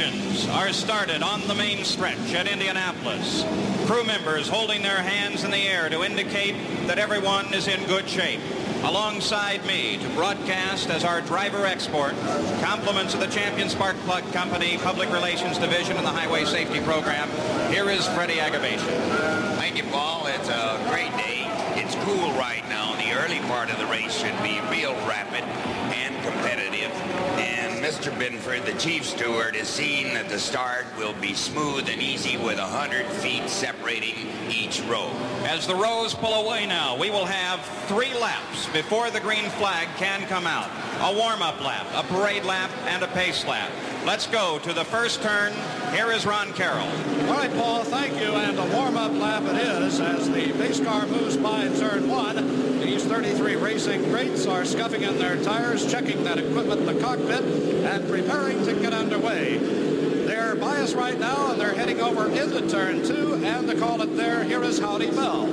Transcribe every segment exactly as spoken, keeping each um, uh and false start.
engines are started on the main stretch at Indianapolis. Crew members holding their hands in the air to indicate that everyone is in good shape. Alongside me to broadcast as our driver export, compliments of the Champion Spark Plug Company Public Relations Division and the Highway Safety Program, here is Freddie Agabashian. Thank you, Paul. It's a great day. It's cool right now. The early part of the race should be real rapid and competitive. And Mister Binford, the chief steward, is seeing that the start will be smooth and easy with one hundred feet separating each row. As the rows pull away now, we will have three laps before the green flag can come out. A warm-up lap, a parade lap, and a pace lap. Let's go to the first turn. Here is Ron Carroll. All right, Paul, thank you. And a warm-up lap it is as the pace car moves by turn one. These thirty-three racing greats are scuffing in their tires, checking that equipment in the cockpit, and preparing to get underway. They're by us right now, and they're heading over into turn two, and to call it there, here is Howdy Bell.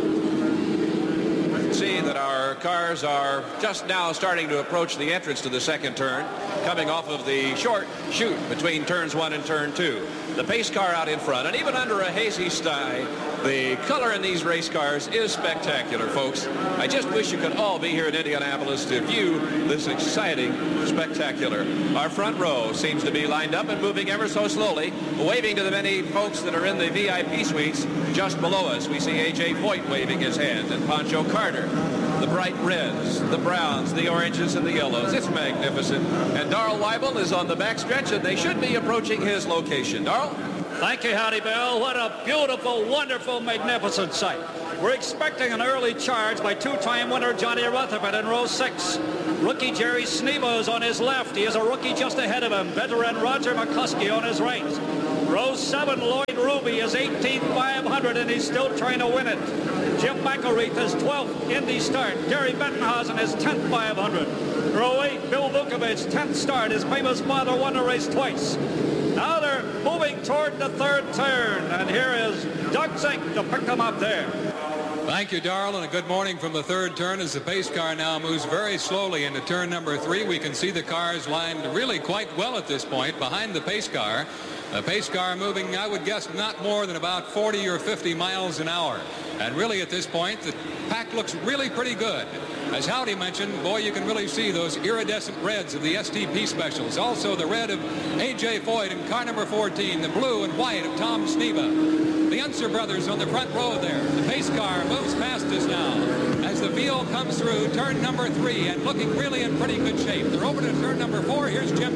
See that our cars are just now starting to approach the entrance to the second turn, coming off of the short chute between turns one and turn two. The pace car out in front, and even under a hazy sky, the color in these race cars is spectacular, folks. I just wish you could all be here in Indianapolis to view this exciting spectacular. Our front row seems to be lined up and moving ever so slowly, waving to the many folks that are in the V I P suites just below us. We see A J Foyt waving his hand, and Pancho Carter. The bright reds, the browns, the oranges, and the yellows. It's magnificent. And Darrell Weibel is on the backstretch, and they should be approaching his location. Darrell? Thank you, Howdy Bell. What a beautiful, wonderful, magnificent sight. We're expecting an early charge by two-time winner Johnny Rutherford in row six. Rookie Jerry Sneva is on his left. He is a rookie just ahead of him. Veteran Roger McCluskey on his right. Row seven, Lloyd Ruby is eighteenth five hundred, and he's still trying to win it. Jim McElreath is twelfth Indy start. Gary Bettenhausen is tenth five hundred. Row eight, Bill Vukovich, tenth start. His famous father won the race twice. Now they're moving toward the third turn, and here is Doug Zink to pick them up there. Thank you, Darrell, and a good morning from the third turn as the pace car now moves very slowly into turn number three. We can see the cars lined really quite well at this point behind the pace car. The pace car moving, I would guess, not more than about forty or fifty miles an hour. And really at this point, the pack looks really pretty good. As Howdy mentioned, boy, you can really see those iridescent reds of the S T P specials. Also the red of A J Foyt in car number fourteen, the blue and white of Tom Sneva. The Unser brothers on the front row there. The pace car moves past us now as the field comes through turn number three and looking really in pretty good shape. They're over to turn number four. Here's Jim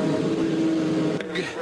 Shelton.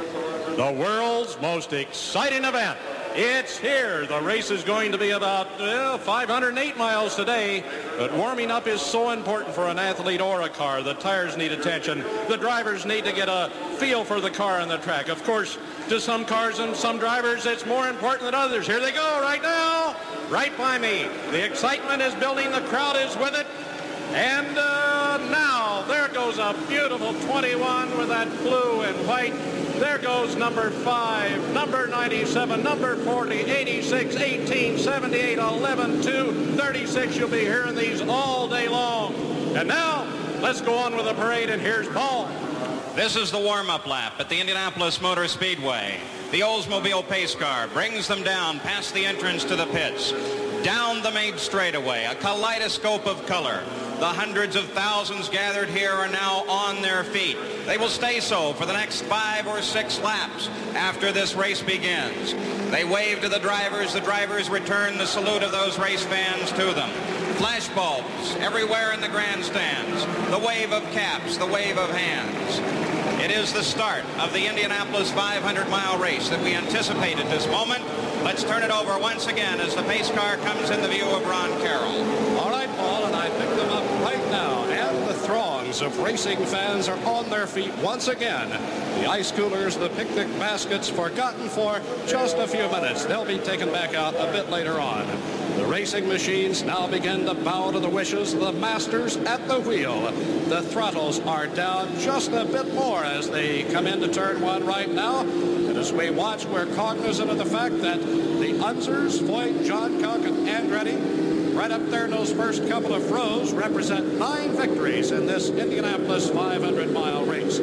The world's most exciting event. It's here. The race is going to be about well, five hundred eight miles today, but warming up is so important for an athlete or a car. The tires need attention. The drivers need to get a feel for the car on the track. Of course, to some cars and some drivers, it's more important than others. Here they go right now, right by me. The excitement is building. The crowd is with it. And uh, now, there goes a beautiful twenty-one with that blue and white. There goes number five, number ninety-seven, number forty, eighty-six, eighteen, seventy-eight, eleven, two, thirty-six. You'll be hearing these all day long. And now, let's go on with the parade, and here's Paul. This is the warm-up lap at the Indianapolis Motor Speedway. The Oldsmobile pace car brings them down past the entrance to the pits. Down the main straightaway, a kaleidoscope of color. The hundreds of thousands gathered here are now on their feet. They will stay so for the next five or six laps after this race begins. They wave to the drivers. The drivers return the salute of those race fans to them. Flash bulbs everywhere in the grandstands. The wave of caps, the wave of hands. It is the start of the Indianapolis five hundred mile race that we anticipate at this moment. Let's turn it over once again as the pace car comes in the view of Ron Carroll. All right, Paul, and I pick them up right now. And the throngs of racing fans are on their feet once again. The ice coolers, the picnic baskets, forgotten for just a few minutes. They'll be taken back out a bit later on. The racing machines now begin to bow to the wishes of the masters at the wheel. The throttles are down just a bit more as they come into turn one right now. And as we watch, we're cognizant of the fact that the Unsers, Foyt, John Cook, and Andretti, right up there in those first couple of rows, represent nine victories in this Indianapolis five hundred mile race. It's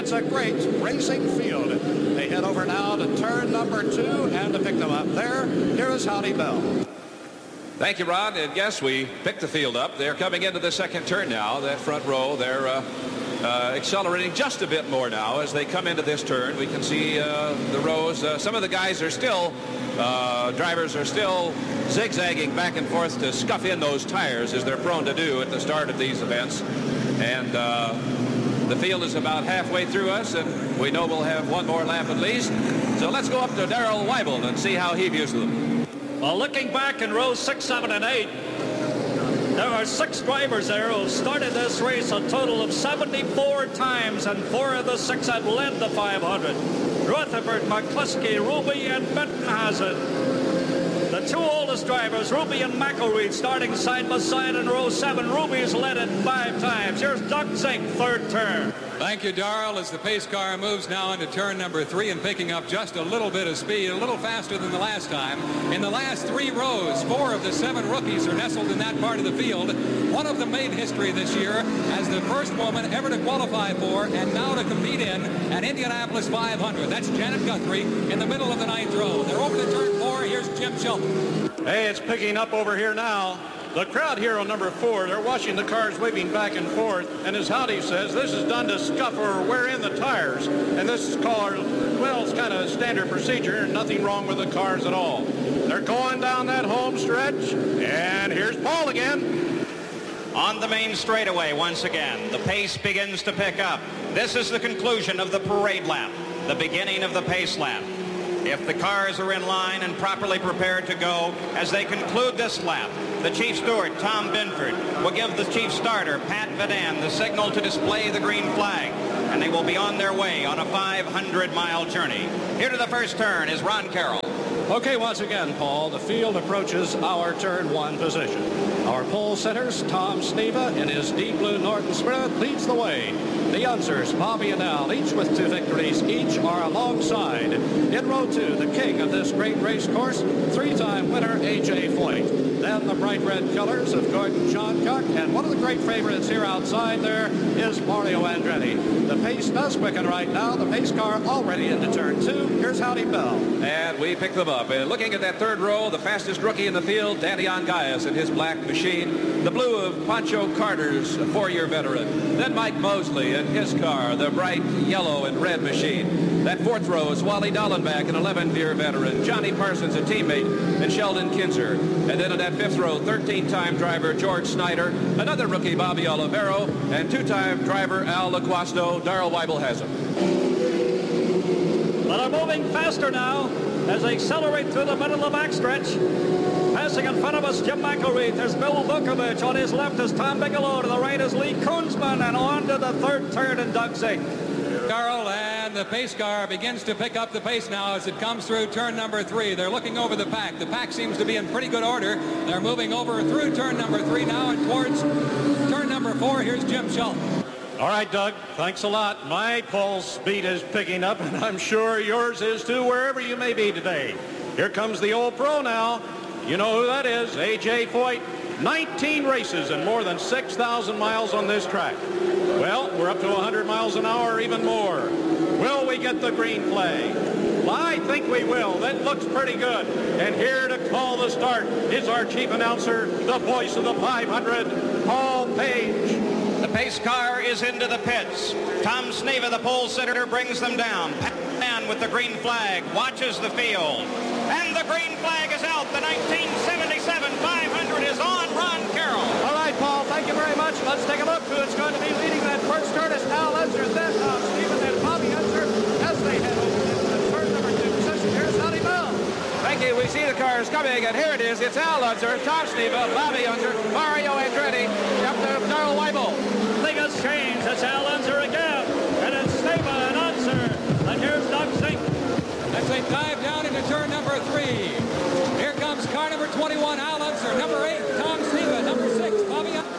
It's a great racing field. They head over now to turn number two, and to pick them up there, here is Howdy Bell. Thank you, Ron. And yes, we picked the field up. They're coming into the second turn now. That front row, they're uh, uh, accelerating just a bit more now as they come into this turn. We can see uh, the rows. Uh, some of the guys are still, uh, drivers are still zigzagging back and forth to scuff in those tires, as they're prone to do at the start of these events. And uh, the field is about halfway through us, and we know we'll have one more lap at least. So let's go up to Darrell Weibel and see how he views them. Well, looking back in rows six, seven, and eight, there are six drivers there who started this race a total of seventy-four times, and four of the six have led the five hundred. Rutherford, McCluskey, Ruby, and Bettenhausen. The two oldest drivers, Ruby and McElreath, starting side by side in row seven. Ruby's led it five times. Here's Doug Zink, third turn. Thank you, Darrell, as the pace car moves now into turn number three and picking up just a little bit of speed, a little faster than the last time. In the last three rows, four of the seven rookies are nestled in that part of the field. One of them made history this year as the first woman ever to qualify for and now to compete in an Indianapolis five hundred. That's Janet Guthrie in the middle of the ninth row. They're over to turn four. Here's Jim Shelton. Hey, it's picking up over here now. The crowd here on number four, they're watching the cars waving back and forth, and as Howdy says, this is done to scuff or wear in the tires. And this is called, well, it's kind of a standard procedure, nothing wrong with the cars at all. They're going down that home stretch, and here's Paul again. On the main straightaway once again, the pace begins to pick up. This is the conclusion of the parade lap, the beginning of the pace lap. If the cars are in line and properly prepared to go as they conclude this lap, the chief steward, Tom Binford, will give the chief starter, Pat Vadan, the signal to display the green flag, and they will be on their way on a five hundred mile journey. Here to the first turn is Ron Carroll. Okay, once again, Paul, the field approaches our turn one position. Our pole sitters, Tom Sneva, in his deep blue Norton Spirit, leads the way. The Unzers, Bobby and Al, each with two victories, each are alongside. In row two, the king of this great race course, three-time winner A J Foyt. Then the bright red colors of Gordon Johncock, and one of the great favorites here outside there is Mario Andretti. The pace does quicken right now. The pace car already into turn two. Here's Howdy Bell. And we pick them up. And looking at that third row, the fastest rookie in the field, Danny Ongaias in his black machine. The blue of Pancho Carter's a four-year veteran. Then Mike Mosley in his car, the bright yellow and red machine. That fourth row is Wally Dallenbach, an eleven-year veteran. Johnny Parsons, a teammate, and Sheldon Kinzer. And then in that fifth row, thirteen-time driver George Snyder, another rookie Bobby Olivero, and two-time driver Al LaQuasto. Darrell Weibel has him. But are moving faster now as they accelerate through the middle of the backstretch. Passing in front of us, Jim McElreath. There's Bill Vukovich. On his left is Tom Bigelow. To the right is Lee Koonsman. And on to the third turn in Doug Zink. Darrell, and the pace car begins to pick up the pace now as it comes through turn number three. They're looking over the pack. The pack seems to be in pretty good order. They're moving over through turn number three now and towards turn number four. Here's Jim Shelton. All right, Doug, thanks a lot. My pulse speed is picking up, and I'm sure yours is too, wherever you may be today. Here comes the old pro now. You know who that is, A J Foyt. nineteen races and more than six thousand miles on this track. Well, we're up to one hundred miles an hour or even more. Will we get the green flag? Well, I think we will. That looks pretty good. And here to call the start is our chief announcer, the voice of the five hundred, Paul Page. The pace car is into the pits. Tom Sneva, the pole sitter, brings them down. Pat Van with the green flag watches the field. And the green flag is out. The nineteen seventy-seven five hundred is on. Ron Carroll. All right, Paul, thank you very much. Let's take a look who is going to be leading that first turn. It's Al Unser, then Tom Sneva, then Bobby Unser as they head over into turn number two position. Here's Howdy Bell. Thank you. We see the cars coming, and here it is. It's Al Unser, Tom Sneva, Bobby Unser, Mario Andretti, up to Darrell Weibel. Thing has changed. It's Al Unser again. And it's Sneva and Unser. And here's Doug Zink. As they dive down into turn number three. Here comes car number twenty-one, Al Unser. Number eight, Tom Sneva. Number six, Bobby Unser.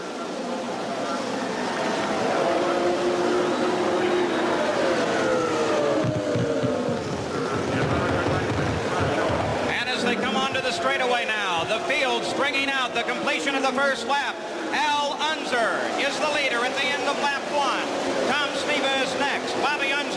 They come onto the straightaway now. The field stringing out the completion of the first lap. Al Unser is the leader at the end of lap one. Tom Sneva is next. Bobby Unser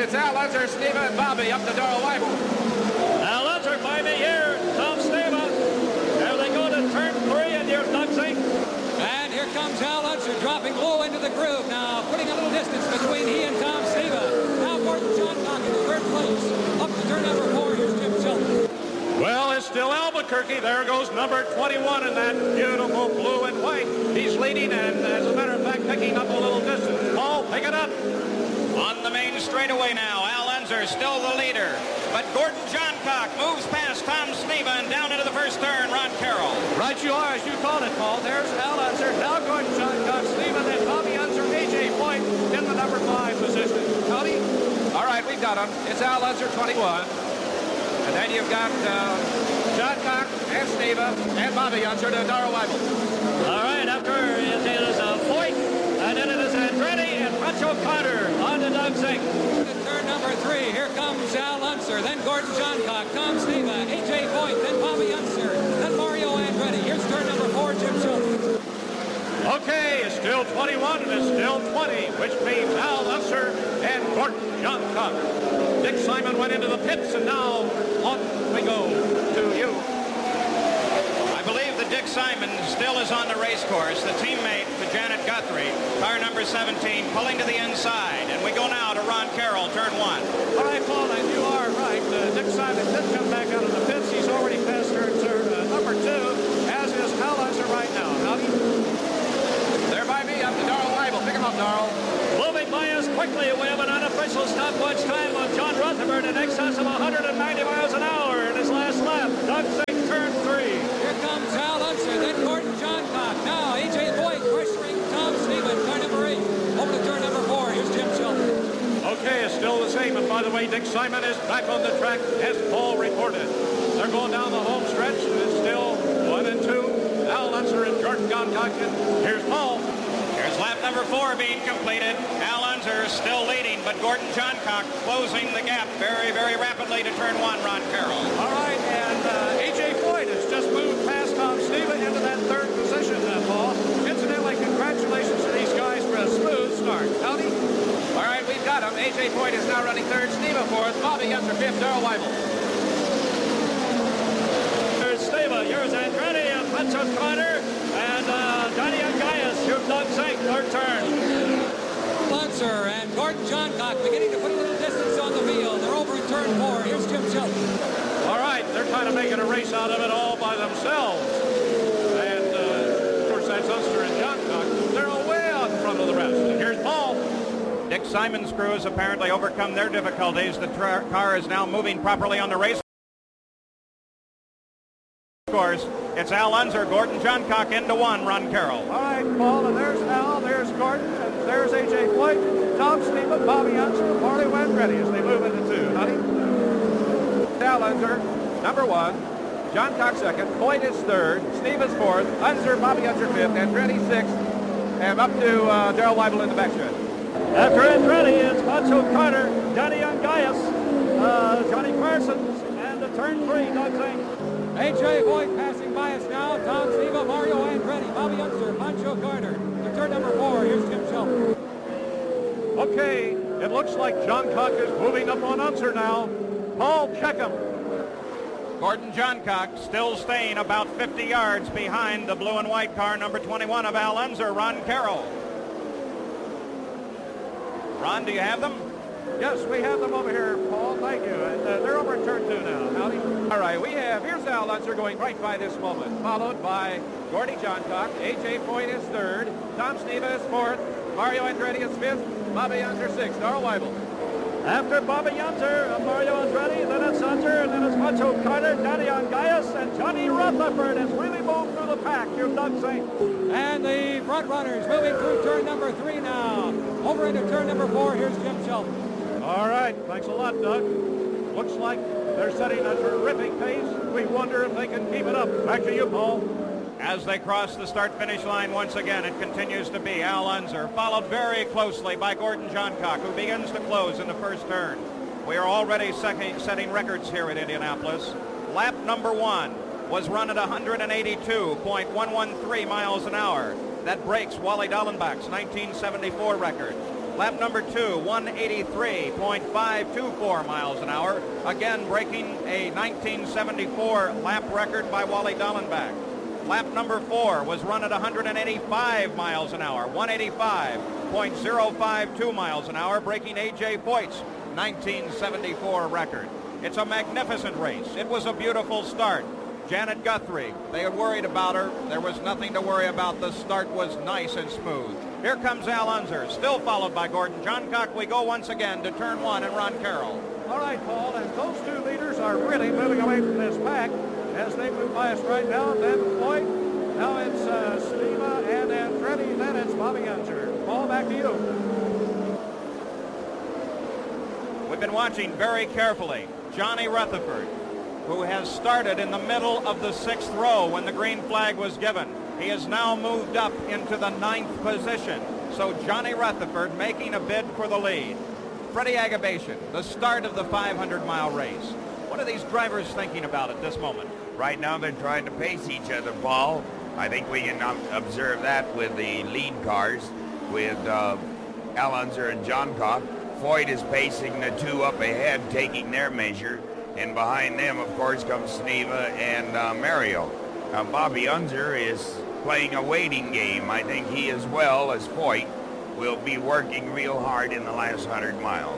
It's Al Unser, Steve, and Bobby up to Darrell Weibel. Al Unser by me here. Tom Steva. There they go to turn three, and here's Doug Zink. And here comes Al Unser dropping low into the groove now, putting a little distance between he and Tom Steva. Now Gordon Johncock in third place. Up to turn number four, here's Jim Shelton. Well, it's still Albuquerque. There goes number twenty-one in that beautiful blue and white. He's leading and, as a matter of fact, picking up a little distance. Paul, pick it up. On the main straightaway now, Al Unser still the leader. But Gordon Johncock moves past Tom Sneva and down into the first turn, Ron Carroll. Right you are, as you called it, Paul. There's Al Unser, now Gordon Johncock, Sneva, then Bobby Unser, A J Foyt in the number five position. Howdy. All right, we've got him. It's Al Unser, twenty-one. And then you've got uh, Johncock and Sneva and Bobby Unser to Darrell Weibel. All right, after it is uh, Foyt, and then it is Andretti and Pancho Carter on to Doug Zink. To turn number three, here comes Al Unser, then Gordon Johncock, Tom Sneva, A J Foyt, then Bobby Unser, then Mario Andretti. Here's turn number four, Jim Shelton. Okay, it's still twenty-one and it's still twenty, which means Al Unser and Gordon Johncock. Dick Simon went into the pits, and now on we go to you. I believe that Dick Simon still is on the race course, the teammate to Janet Guthrie, car number seventeen, pulling to the inside. And we go now to Ron Carroll, turn one. All right, Paul, and you are right. Uh, Dick Simon did come back out of the pits. He's already passed turn uh, number two, as is Al Unser right now. Howdy. There by me, up to Darrell Weibel. Pick him up, Darrell. Moving by us quickly, we have an unofficial stopwatch time of John Rutherford in excess of one hundred ninety miles an hour in his last lap. Doug Zink, turn three. Here comes Al Unser, then Gordon Johncock. Now A J Foyt pressuring Tom Sneva, car number eight. Over to turn number four, here's Jim Shelton. Okay, it's still the same. And by the way, Dick Simon is back on the track, as Paul reported. They're going down the home stretch, and it's still one and two. Al Unser and Gordon Johncock. Here's Paul. Here's lap number four being completed. Al Unser still leading, but Gordon Johncock closing the gap very, very rapidly to turn one, Ron Carroll. All right, and uh, A J Foyt has just moved past Tom Sneva into that third position, uh, Paul. Incidentally, congratulations to these guys for a smooth start. Howdy. All right, we've got him. A J Foyt is now running third, Sneva fourth, Bobby Unser fifth, Darrell Weibel. Here's Sneva, here's Andretti and Pancho Carter, and uh, Johnny Ungaius. Here's Doug Zink, third turn. Unser and Gordon Johncock beginning to put a little distance on the field. They're over in turn four. Here's Jim Shelton. All right, they're kind of making a race out of it all by themselves. And, uh, of course, that's Unser and Johncock. They're way out in front of the rest. And here's Paul. Dick Simon's crew has apparently overcome their difficulties. The tra- car is now moving properly on the race course. It's Al Unser, Gordon Johncock into one, Ron Carroll. All right, Paul, and there's Al, there's Gordon, and there's A J Foyt, Tom Sneva, Bobby Unser, and Mario Andretti as they move into two. Honey? Al Unser, number one. Johncock second. Foyt is third. Sneva's fourth. Unser, Bobby Unser fifth. Andretti sixth. And up to uh, Darrell Weibel in the backstretch. After Andretti, it's Pancho Carter, Johnny Ungaius, uh, Johnny Parsons, and the turn three, Doug Zink. A J Foyt passing by us now. Tom Sneva, Mario Andretti, Bobby Unser, Pancho Carter. To turn number four, here's Jim Shelton. Okay, it looks like Johncock is moving up on Unser now. Paul, check him. Gordon Johncock still staying about fifty yards behind the blue and white car number twenty-one of Al Unser, Ron Carroll. Ron, do you have them? Yes, we have them over here, Paul. Thank you. And uh, they're over at turn two now. Howdy. All right, we have, here's Al Unser going right by this moment, followed by Gordon Johncock. A J Foyt is third. Tom Sneva is fourth. Mario Andretti is fifth. Bobby Unser sixth. Darrell Weibel. After Bobby Unser, uh, Mario Andretti, then it's Unser, and then it's Pancho Carter, Johnny Ungaius, and Johnny Rutherford has really moved through the pack. Here's Doug Zink. And the front runners moving through turn number three now. Over into turn number four, here's Jim Shelton. All right, thanks a lot, Doug. Looks like they're setting a terrific pace. We wonder if they can keep it up. Back to you, Paul. As they cross the start-finish line once again, it continues to be Al Unser, followed very closely by Gordon Johncock, who begins to close in the first turn. We are already second, setting records here at Indianapolis. Lap number one was run at one eighty-two point one one three miles an hour. That breaks Wally Dallenbach's nineteen seventy-four record. Lap number two, one eighty-three point five two four miles an hour. Again, breaking a nineteen seventy-four lap record by Wally Dallenbach. Lap number four was run at one eighty-five miles an hour, one eighty-five point zero five two miles an hour, breaking A J Foyt's nineteen seventy-four record. It's a magnificent race. It was a beautiful start. Janet Guthrie, they had worried about her. There was nothing to worry about. The start was nice and smooth. Here comes Al Unser, still followed by Gordon Johncock. We go once again to turn one and Ron Carroll. All right, Paul, and those two leaders are really moving away from this pack as they move by us right now. Then Floyd, now it's uh, Sneva and Andretti, then it's Bobby Unser. Paul, back to you. We've been watching very carefully Johnny Rutherford, who has started in the middle of the sixth row when the green flag was given. He has now moved up into the ninth position. So Johnny Rutherford making a bid for the lead. Freddie Agabation, the start of the five hundred mile race. What are these drivers thinking about at this moment? Right now they're trying to pace each other, Paul. I think we can observe that with the lead cars, with uh, Al Unser and Johncock. Foyt is pacing the two up ahead, taking their measure. And behind them, of course, comes Sneva and uh, Mario. Uh, Bobby Unser is playing a waiting game. I think he, as well as Foyt, will be working real hard in the last one hundred miles.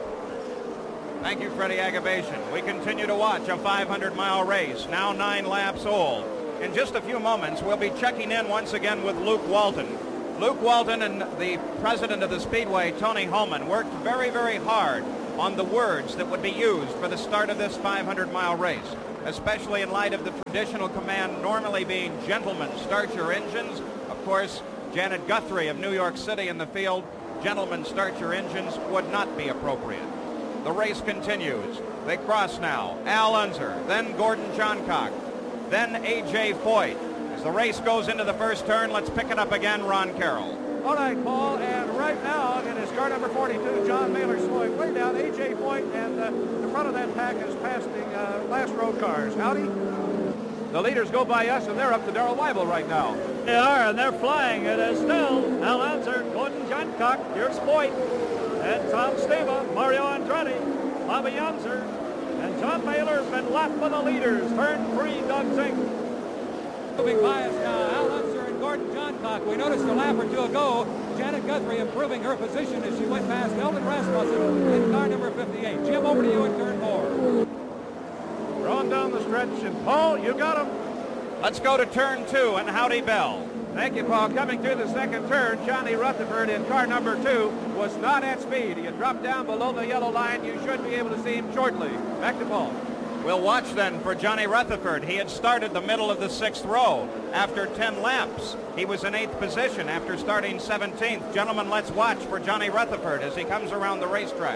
Thank you, Freddie Agabation. We continue to watch a five hundred mile race, now nine laps old. In just a few moments, we'll be checking in once again with Luke Walton. Luke Walton and the president of the Speedway, Tony Holman, worked very, very hard on the words that would be used for the start of this five hundred mile race, especially in light of the traditional command normally being, gentlemen, start your engines. Of course, Janet Guthrie of New York City in the field, gentlemen, start your engines, would not be appropriate. The race continues. They cross now. Al Unser, then Gordon Johncock, then A J Foyt. As the race goes into the first turn, let's pick it up again, Ron Carroll. All right, Paul, and right now in his car number forty-two, John Mailer slowing way down. A J Foyt, and uh, the front of that pack is past the uh, last row cars. Howdy? The leaders go by us, and they're up to Darrell Weibel right now. They are, and they're flying. It is still Al Unser, Gordon Johncock, here's Foyt, and Tom Sneva, Mario Andretti, Bobby Unser, and John Mailer has been lapped by the leaders. Turn three, Doug Zink. Moving by us now, Al Unser and Gordon Johncock. We noticed a lap or two ago, Janet Guthrie improving her position as she went past Eldon Rasmussen in car number fifty-eight. Jim, over to you in turn four. We're on down the stretch, and Paul, you got him. Let's go to turn two and Howdy Bell. Thank you, Paul. Coming through the second turn, Johnny Rutherford in car number two was not at speed. He had dropped down below the yellow line. You should be able to see him shortly. Back to Paul. We'll watch then for Johnny Rutherford. He had started the middle of the sixth row. After ten laps, he was in eighth position after starting seventeenth. Gentlemen, let's watch for Johnny Rutherford as he comes around the racetrack.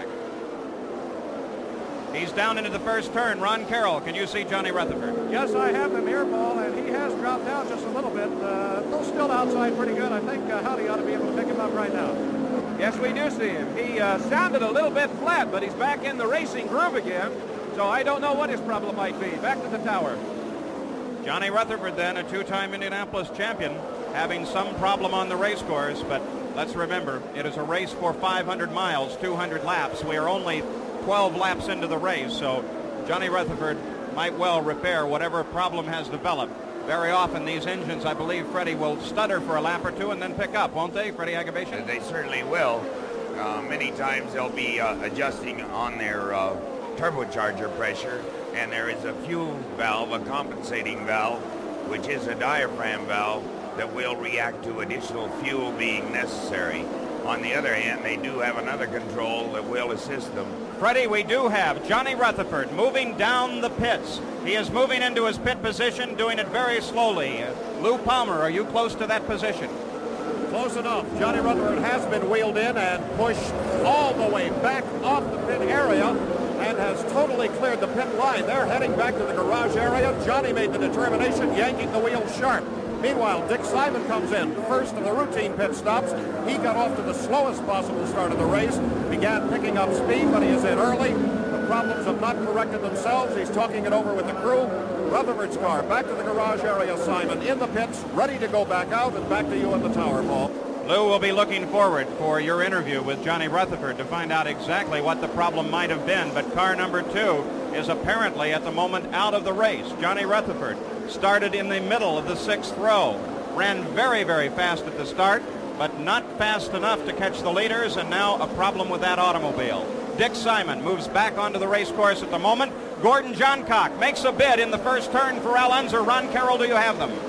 He's down into the first turn. Ron Carroll, can you see Johnny Rutherford? Yes, I have him here, Paul, and he has dropped down just a little bit. Uh, though still outside pretty good. I think uh, Howdy ought to be able to pick him up right now. Yes, we do see him. He uh, sounded a little bit flat, but he's back in the racing groove again. So I don't know what his problem might be. Back to the tower. Johnny Rutherford then, a two-time Indianapolis champion, having some problem on the race course, but let's remember, it is a race for five hundred miles, two hundred laps. We are only twelve laps into the race, so Johnny Rutherford might well repair whatever problem has developed. Very often these engines, I believe, Freddie, will stutter for a lap or two and then pick up, won't they, Freddie Agabation? They certainly will. Uh, many times they'll be uh, adjusting on their uh, turbocharger pressure, and there is a fuel valve, a compensating valve, which is a diaphragm valve that will react to additional fuel being necessary. On the other hand, they do have another control that will assist them. Freddie, we do have Johnny Rutherford moving down the pits. He is moving into his pit position, doing it very slowly. Uh, Lou Palmer, are you close to that position? Close enough. Johnny Rutherford has been wheeled in and pushed all the way back off the pit area and has totally cleared the pit line. They're heading back to the garage area. Johnny made the determination, yanking the wheels sharp. Meanwhile, Dick Simon comes in, first of the routine pit stops. He got off to the slowest possible start of the race, began picking up speed, but he is in early. The problems have not corrected themselves. He's talking it over with the crew. Rutherford's car back to the garage area, Simon, in the pits, ready to go back out, and back to you in the tower, Paul. Lou will be looking forward for your interview with Johnny Rutherford to find out exactly what the problem might have been. But car number two is apparently at the moment out of the race. Johnny Rutherford started in the middle of the sixth row, ran very, very fast at the start, but not fast enough to catch the leaders, and now a problem with that automobile. Dick Simon moves back onto the race course at the moment. Gordon Johncock makes a bid in the first turn for Al Unser. Ron Carroll, do you have them?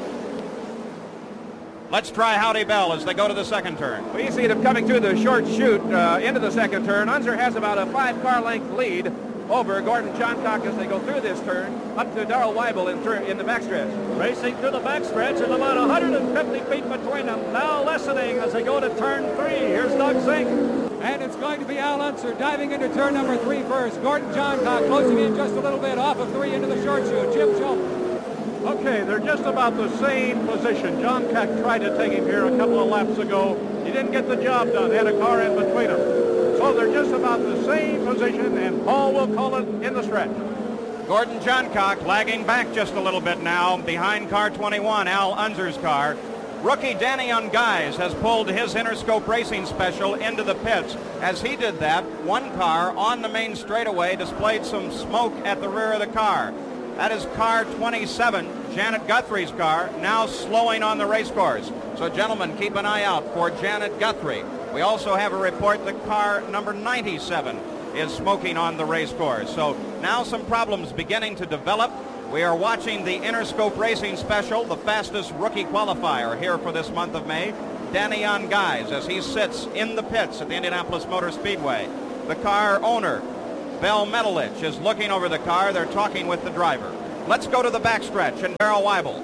Let's try Howdy Bell as they go to the second turn. We see them coming through the short chute uh, into the second turn. Unser has about a five-car length lead over Gordon Johncock as they go through this turn, up to Darrell Weibel in, tur- in the backstretch. Racing through the backstretch and about one hundred fifty feet between them. Now lessening as they go to turn three. Here's Doug Zink. And it's going to be Al Unser diving into turn number three first. Gordon Johncock closing in just a little bit off of three into the short chute. Jim Shelton. Okay, they're just about the same position. Johncock tried to take him here a couple of laps ago. He didn't get the job done. They had a car in between them. So they're just about the same position, and Paul will call it in the stretch. Gordon Johncock lagging back just a little bit now behind car twenty-one, Al Unser's car. Rookie Danny Ungais has pulled his Interscope Racing Special into the pits. As he did that, one car on the main straightaway displayed some smoke at the rear of the car. That is car twenty-seven, Janet Guthrie's car, now slowing on the race course. So, gentlemen, keep an eye out for Janet Guthrie. We also have a report that car number ninety-seven is smoking on the race course. So now some problems beginning to develop. We are watching the Interscope Racing Special, the fastest rookie qualifier here for this month of May, Danny Ungais, as he sits in the pits at the Indianapolis Motor Speedway. The car owner, Bell Metelich, is looking over the car. They're talking with the driver. Let's go to the backstretch and Darrell Weibel.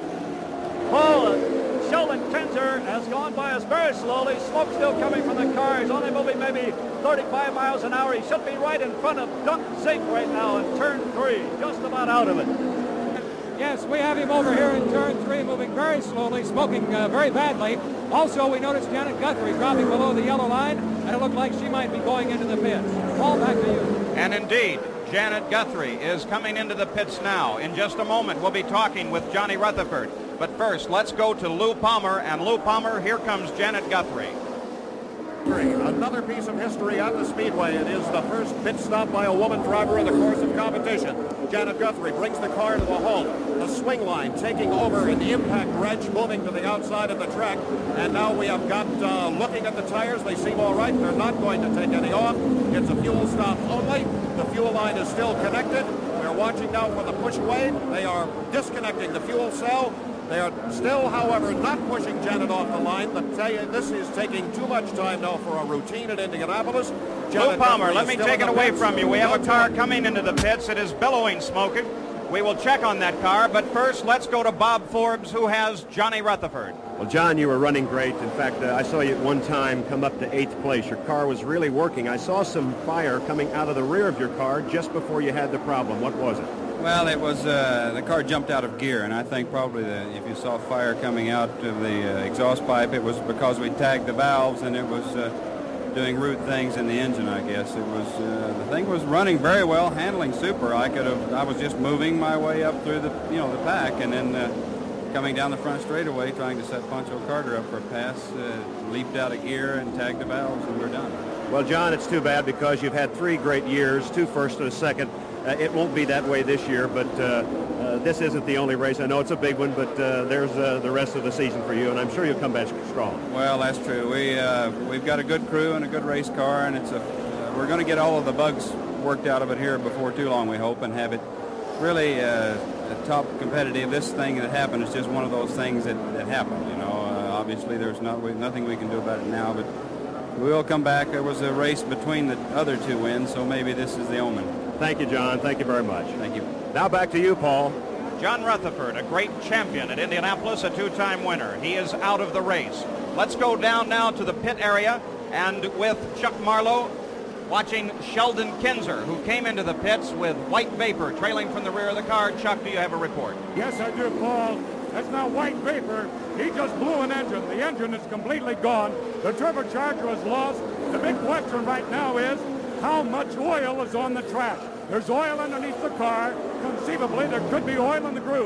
Oh, Sheldon Kinzer has gone by us very slowly. Smoke still coming from the car. He's only moving maybe thirty-five miles an hour. He should be right in front of Doug Zink right now in turn three, just about out of it. Yes, we have him over here in turn three, moving very slowly, smoking uh, very badly. Also, we noticed Janet Guthrie dropping below the yellow line, and it looked like she might be going into the pits. Paul, back to you. And indeed, Janet Guthrie is coming into the pits now. In just a moment, we'll be talking with Johnny Rutherford. But first, let's go to Lou Palmer. And Lou Palmer, here comes Janet Guthrie. Another piece of history on the speedway. It is the first pit stop by a woman driver in the course of competition. Janet Guthrie brings the car to a halt. The swing line taking over an impact wrench moving to the outside of the track. And now we have got, uh, looking at the tires, they seem all right. They're not going to take any off. It's a fuel stop only. The fuel line is still connected. We're watching now for the push away. They are disconnecting the fuel cell. They are still, however, not pushing Janet off the line. But tell you, this is taking too much time now for a routine at Indianapolis. Lou Palmer, let me take it away from you. We have a car coming into the pits. It is billowing smoking. We will check on that car, but first, let's go to Bob Forbes, who has Johnny Rutherford. Well, John, you were running great. In fact, uh, I saw you at one time come up to eighth place. Your car was really working. I saw some fire coming out of the rear of your car just before you had the problem. What was it? Well, it was, uh, the car jumped out of gear, and I think probably the, if you saw fire coming out of the uh, exhaust pipe, it was because we tagged the valves, and it was uh, doing root things in the engine, I guess. It was, uh, the thing was running very well, handling super. I could have, I was just moving my way up through the, you know, the pack, and then uh, coming down the front straightaway, trying to set Pancho Carter up for a pass, uh, leaped out of gear and tagged the valves, and we're done. Well, John, it's too bad because you've had three great years, two first and a second. Uh, it won't be that way this year, but uh, uh, this isn't the only race. I know it's a big one, but uh, there's uh, the rest of the season for you, and I'm sure you'll come back strong. Well, that's true. We, uh, we've got a good crew and a good race car, and it's a, uh, we're going to get all of the bugs worked out of it here before too long, we hope, and have it really uh, top competitive. This thing that happened is just one of those things that, that happened. You know, uh, obviously there's not, nothing we can do about it now, but we will come back. There was a race between the other two wins, so maybe this is the omen. Thank you, John. Thank you very much. Thank you. Now back to you, Paul. John Rutherford, a great champion at Indianapolis, a two-time winner. He is out of the race. Let's go down now to the pit area, and with Chuck Marlowe watching Sheldon Kinzer, who came into the pits with white vapor trailing from the rear of the car. Chuck, do you have a report? Yes, I do, Paul. That's not white vapor. He just blew an engine. The engine is completely gone. The turbocharger is lost. The big question right now is how much oil is on the track. There's oil underneath the car. Conceivably, there could be oil in the groove.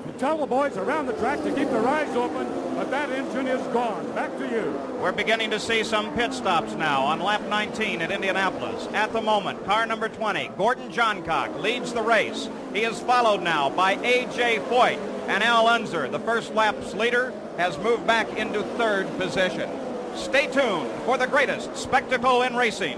Tell the boys around the track to keep their eyes open, but that engine is gone. Back to you. We're beginning to see some pit stops now on lap nineteen at Indianapolis. At the moment, car number twenty, Gordon Johncock, leads the race. He is followed now by A J Foyt, and Al Unser, the first lap's leader, has moved back into third position. Stay tuned for the greatest spectacle in racing.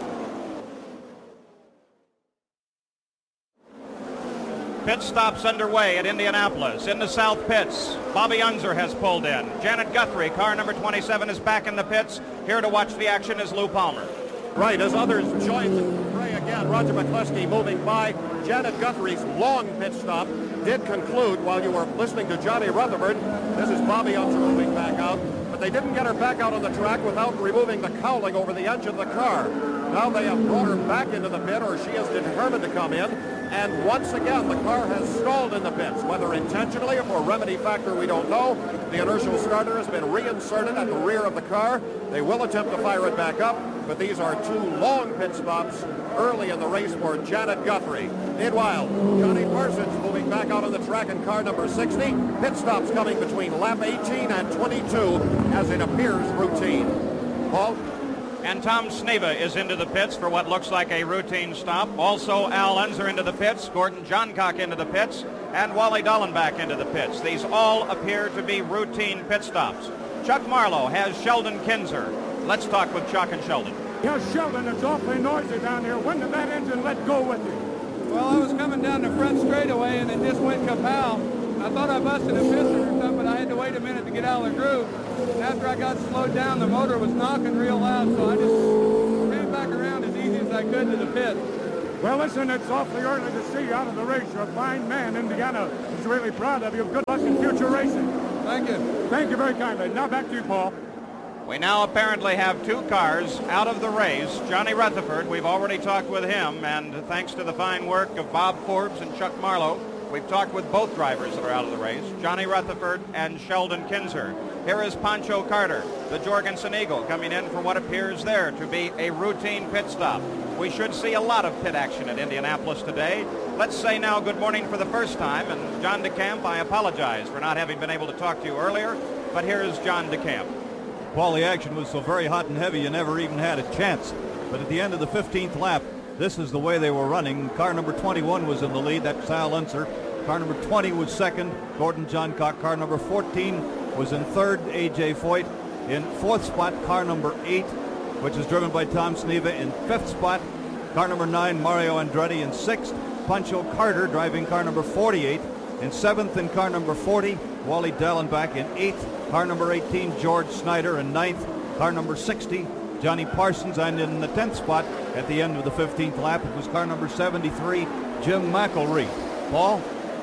Pit stops underway at Indianapolis. In the south pits, Bobby Unser has pulled in. Janet Guthrie, car number twenty-seven, is back in the pits. Here to watch the action is Lou Palmer. Right, as others join the fray again, Roger McCluskey moving by. Janet Guthrie's long pit stop did conclude while you were listening to Johnny Rutherford. This is Bobby Unser moving back out, but they didn't get her back out on the track without removing the cowling over the engine of the car. Now they have brought her back into the pit, or she is determined to come in. And once again, the car has stalled in the pits, whether intentionally or for remedy factor, we don't know. The inertial starter has been reinserted at the rear of the car. They will attempt to fire it back up, but these are two long pit stops early in the race for Janet Guthrie. Meanwhile, Johnny Parsons moving back out on the track in car number sixty. Pit stops coming between lap eighteen and twenty-two as it appears routine. Paul? And Tom Sneva is into the pits for what looks like a routine stop. Also Al Unser into the pits, Gordon Johncock into the pits, and Wally Dallenbach into the pits. These all appear to be routine pit stops. Chuck Marlowe has Sheldon Kinzer. Let's talk with Chuck and Sheldon. Yeah, Sheldon, it's awfully noisy down here. When did that engine let go with you? Well, I was coming down the front straightaway and it just went kapow. I thought I busted a piston or something, but I had to wait a minute to get out of the groove. And after I got slowed down, the motor was knocking real loud, so I just ran back around as easy as I could to the pit. Well, listen, it's awfully early to see you out of the race. You're a fine man. Indiana is really proud of you. Good luck in future racing. Thank you. Thank you very kindly. Now back to you, Paul. We now apparently have two cars out of the race. Johnny Rutherford, we've already talked with him, and thanks to the fine work of Bob Forbes and Chuck Marlowe, we've talked with both drivers that are out of the race, Johnny Rutherford and Sheldon Kinzer. Here is Pancho Carter, the Jorgensen Eagle, coming in for what appears there to be a routine pit stop. We should see a lot of pit action at Indianapolis today. Let's say now good morning for the first time, and John DeCamp, I apologize for not having been able to talk to you earlier, but here is John DeCamp. Well, the action was so very hot and heavy you never even had a chance. But at the end of the fifteenth lap, this is the way they were running. Car number twenty-one was in the lead. That's Al Unser. Car number twenty was second, Gordon Johncock. Car number fourteen was in third, A J Foyt. In fourth spot, car number eight, which is driven by Tom Sneva. In fifth spot, car number nine, Mario Andretti. In sixth, Pancho Carter driving car number forty-eight. In seventh, in car number forty, Wally Dallenbach. In eighth, car number eighteen, George Snyder. In ninth, car number sixty, Johnny Parsons. And in the tenth spot at the end of the fifteenth lap, it was car number seventy-three, Jim McElree. Paul?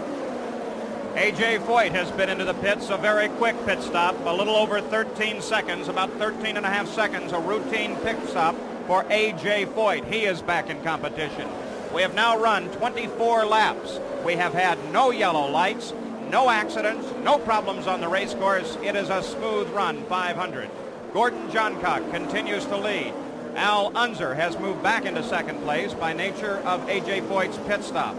A J Foyt has been into the pits, a very quick pit stop, a little over thirteen seconds, about thirteen and a half seconds, a routine pit stop for A J Foyt. He is back in competition. We have now run twenty-four laps. We have had no yellow lights, no accidents, no problems on the race course. It is a smooth run, five hundred. Gordon Johncock continues to lead. Al Unser has moved back into second place by nature of A J Foyt's pit stop.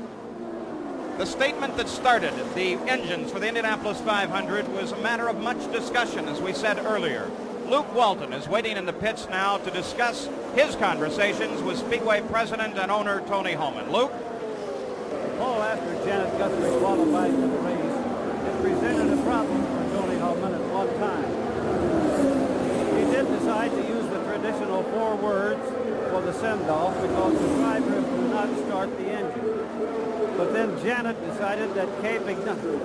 The statement that started the engines for the Indianapolis five hundred was a matter of much discussion, as we said earlier. Luke Walton is waiting in the pits now to discuss his conversations with Speedway president and owner Tony Holman. Luke? Paul, after Janet Guthrie qualified for the race, it presented a problem for Tony Holman at one time. He did decide to use the traditional four words for the send-off because the driver would not start the engine. But then Janet decided that Kay Pignati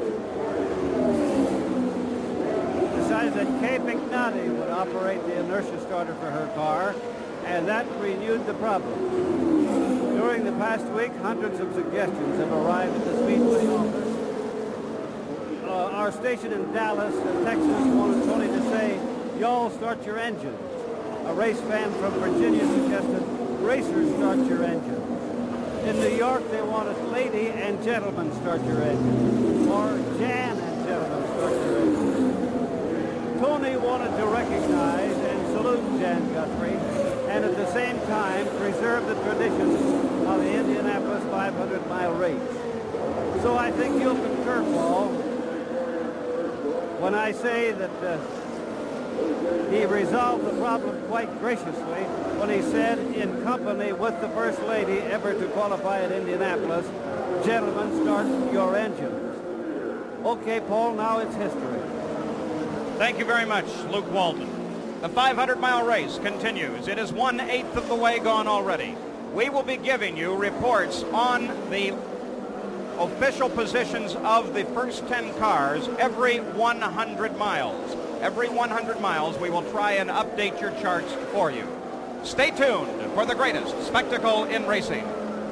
decided that Kay Pignati would operate the inertia starter for her car, and that renewed the problem. During the past week, hundreds of suggestions have arrived at the Speedway office. Uh, our station in Dallas, uh, Texas, wanted Tony to say, "Y'all start your engines." A race fan from Virginia suggested, "Racers, start your engines." In New York, they wanted "Lady and Gentlemen, start your engines," or "Jan and Gentlemen, start your engines." Tony wanted to recognize and salute Jan Guthrie, and at the same time preserve the traditions of the Indianapolis five hundred mile race. So I think you'll concur, Paul, when I say that uh, he resolved the problem quite graciously when he said, in company with the First Lady ever to qualify at Indianapolis, gentlemen, start your engines. Okay, Paul, now it's history. Thank you very much, Luke Walton. The five hundred mile race continues. It is one-eighth of the way gone already. We will be giving you reports on the official positions of the first ten cars every one hundred miles. Every one hundred miles, we will try and update your charts for you. Stay tuned for the greatest spectacle in racing.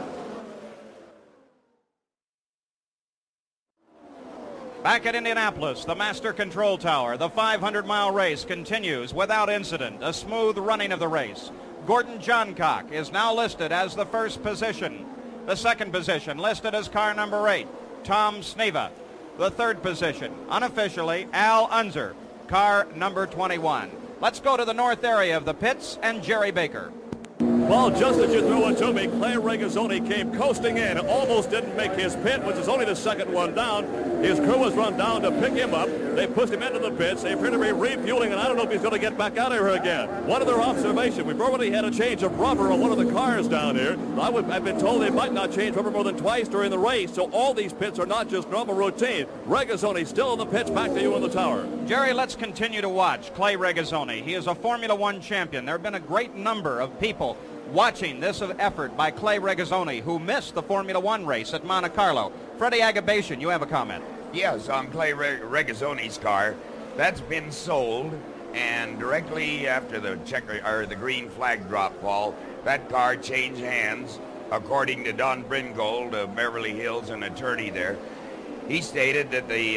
Back at Indianapolis, the Master Control Tower, the five hundred mile race continues without incident, a smooth running of the race. Gordon Johncock is now listed as the first position. The second position listed as car number eight, Tom Sneva. The third position, unofficially, Al Unser, car number twenty-one. Let's go to the north area of the pits and Jerry Baker. Well, just as you threw it to me, Clay Regazzoni came coasting in, almost didn't make his pit, which is only the second one down. His crew was run down to pick him up. They pushed him into the pits. They appear to be refueling, and I don't know if he's going to get back out of here again. One other observation, we've already had a change of rubber on one of the cars down here. I would, I've been told they might not change rubber more than twice during the race, so all these pits are not just normal routine. Regazzoni still in the pits. Back to you in the tower. Jerry, let's continue to watch Clay Regazzoni. He is a Formula One champion. There have been a great number of people watching this effort by Clay Regazzoni, who missed the Formula One race at Monte Carlo. Freddie Agabation, you have a comment. Yes, on Clay Regazzoni's car. That's been sold, and directly after the checker or the green flag drop, Paul, that car changed hands. According to Don Bringold of Beverly Hills, an attorney there, he stated that the